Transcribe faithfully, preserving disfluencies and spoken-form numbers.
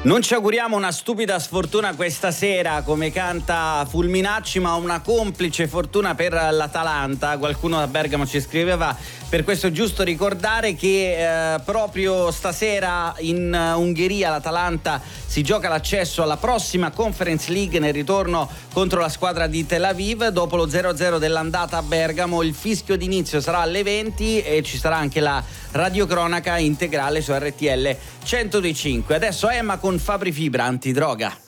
Non ci auguriamo una stupida sfortuna questa sera, come canta Fulminacci, ma una complice fortuna per l'Atalanta. Qualcuno da Bergamo ci scriveva: per questo è giusto ricordare che eh, proprio stasera in uh, Ungheria l'Atalanta si gioca l'accesso alla prossima Conference League nel ritorno contro la squadra di Tel Aviv. Dopo lo zero a zero dell'andata a Bergamo, il fischio d'inizio sarà alle venti e ci sarà anche la radiocronaca integrale su R T L centodue e cinque. Adesso Emma con Fabri Fibra, antidroga.